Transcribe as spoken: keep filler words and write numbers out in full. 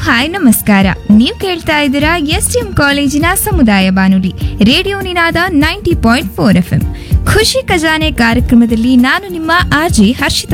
Hi ನಮಸ್ಕಾರ. ನೀವು ಕೇಳ್ತಾ ಇದ್ದೀರಾ ಎಸ್ ಡಿ ಎಂ ಕಾಲೇಜಿನ ಸಮುದಾಯ ಬಾನುಲಿ ರೇಡಿಯೋ ನಿನಾದ ninety point four F M. ಖುಷಿ ಖಜಾನೆ ಕಾರ್ಯಕ್ರಮದಲ್ಲಿ ನಾನು ನಿಮ್ಮ ಆರ್ಜಿ ಹರ್ಷಿತಾ